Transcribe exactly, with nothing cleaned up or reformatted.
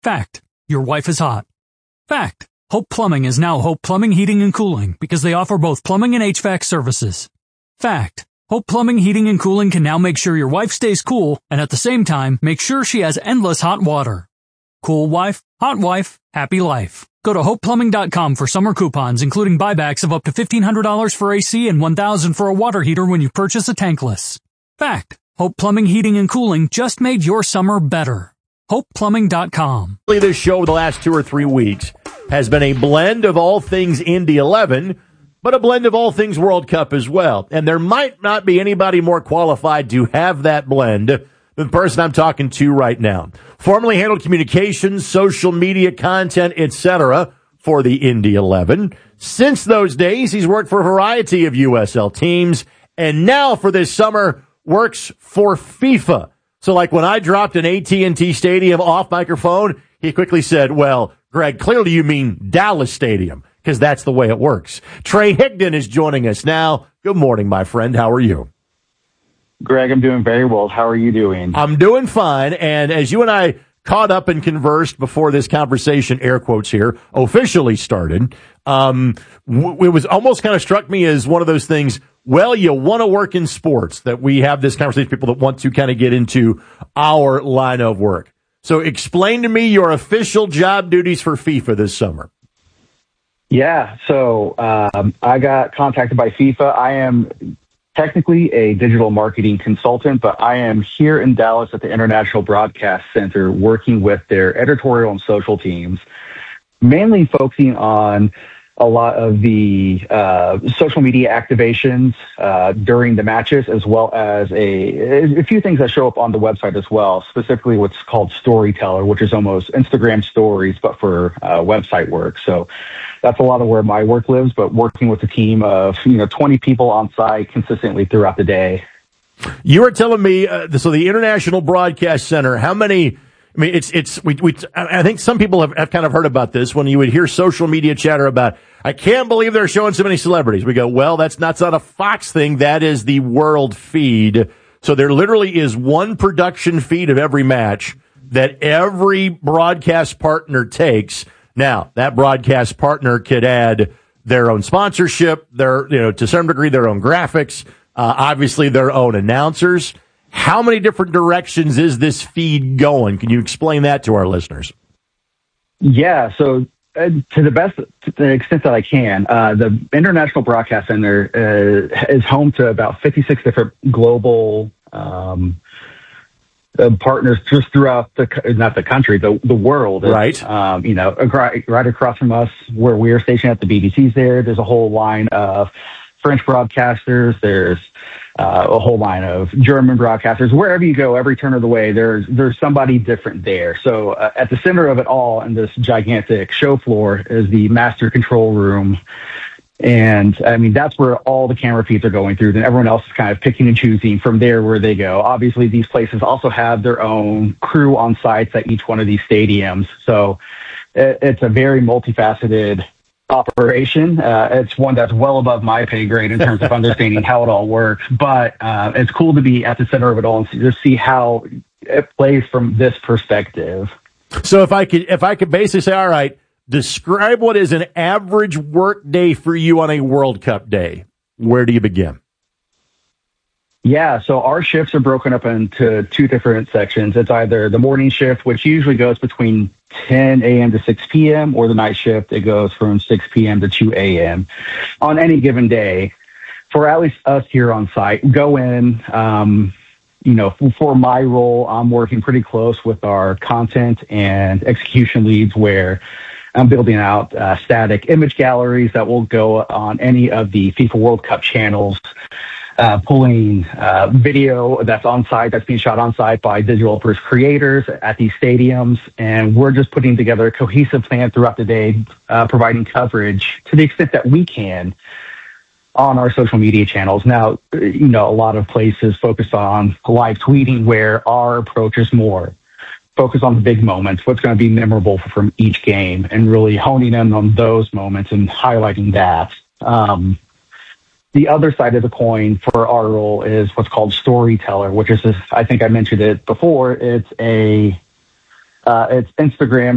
Fact. Your wife is hot. Fact. Hope Plumbing is now Hope Plumbing, Heating, and Cooling because they offer both plumbing and H V A C services. Fact. Hope Plumbing, Heating, and Cooling can now make sure your wife stays cool and at the same time make sure she has endless hot water. Cool wife, hot wife, happy life. Go to hope plumbing dot com for summer coupons, including buybacks of up to fifteen hundred dollars for A C and one thousand dollars for a water heater when you purchase a tankless. Fact. Hope Plumbing, Heating, and Cooling just made your summer better. hope plumbing dot com. This show over the last two or three weeks has been a blend of all things Indy eleven, but a blend of all things World Cup as well. And there might not be anybody more qualified to have that blend than the person I'm talking to right now. Formerly handled communications, social media content, et cetera for the Indy eleven. Since those days, he's worked for a variety of U S L teams, and now for this summer, works for FIFA. So like when I dropped an A T and T Stadium off microphone, he quickly said, well, Greg, clearly you mean Dallas Stadium, because that's the way it works. Trey Higdon is joining us now. Good morning, my friend. How are you? Greg, I'm doing very well. How are you doing? I'm doing fine. And as you and I caught up and conversed before this conversation, air quotes here, officially started, um, w- it was almost kind of struck me as one of those things, well, you want to work in sports, that we have this conversation, people that want to kind of get into our line of work. So explain to me your official job duties for FIFA this summer. Yeah, so um, I got contacted by FIFA. I am technically a digital marketing consultant, but I am here in Dallas at the International Broadcast Center working with their editorial and social teams, mainly focusing on a lot of the uh, social media activations uh, during the matches, as well as a, a few things that show up on the website as well, specifically what's called Storyteller, which is almost Instagram stories, but for uh, website work. So that's a lot of where my work lives, but working with a team of, you know, twenty people on site consistently throughout the day. You were telling me, uh, so the International Broadcast Center, how many, I mean, it's, it's, we, we, I think some people have, have kind of heard about this when you would hear social media chatter about, I can't believe they're showing so many celebrities. We go, well, that's not, that's not a Fox thing. That is the world feed. So there literally is one production feed of every match that every broadcast partner takes. Now, that broadcast partner could add their own sponsorship, their, you know, to some degree, their own graphics, uh, obviously their own announcers. How many different directions is this feed going? Can you explain that to our listeners? Yeah, so uh, to the best, to the extent that I can, uh, the International Broadcast Center uh, is home to about fifty-six different global um, uh, partners just throughout the, not the country, the the world. Right. Um, you know, right, right across from us, where we're stationed at the B B C's there, there's a whole line of French broadcasters, there's uh, a whole line of German broadcasters. Wherever you go, every turn of the way, there's there's somebody different there. So uh, at the center of it all, in this gigantic show floor, is the master control room. And, I mean, that's where all the camera feeds are going through. Then everyone else is kind of picking and choosing from there where they go. Obviously, these places also have their own crew on sites at each one of these stadiums. So it, it's a very multifaceted operation. Uh, it's one that's well above my pay grade in terms of understanding how it all works, but uh, it's cool to be at the center of it all and see, just see how it plays from this perspective. So if I could, if I could basically say, all right, describe what is an average work day for you on a World Cup day, where do you begin? Yeah, so our shifts are broken up into two different sections. It's either the morning shift, which usually goes between ten a.m. to six p.m., or the night shift, it goes from six p.m. to two a.m. On any given day, for at least us here on site, go in, um, you know, for my role, I'm working pretty close with our content and execution leads where I'm building out uh, static image galleries that will go on any of the FIFA World Cup channels. Uh, pulling uh, video that's on site, that's being shot on site by digital first creators at these stadiums. And we're just putting together a cohesive plan throughout the day, uh, providing coverage to the extent that we can on our social media channels. Now, you know, a lot of places focus on live tweeting where our approach is more focus on the big moments, what's going to be memorable from each game, and really honing in on those moments and highlighting that. Um, The other side of the coin for our role is what's called Storyteller, which is, I think I mentioned it before. It's a, uh, it's Instagram